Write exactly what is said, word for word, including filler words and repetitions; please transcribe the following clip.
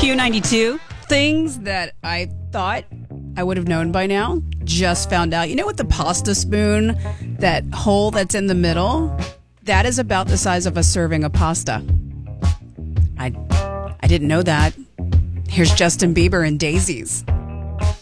Q ninety-two. Things that I thought I would have known by now. Just found out. You know, with the pasta spoon, that hole that's in the middle, that is about the size of a serving of pasta. I, I didn't know that. Here's Justin Bieber and Daisies.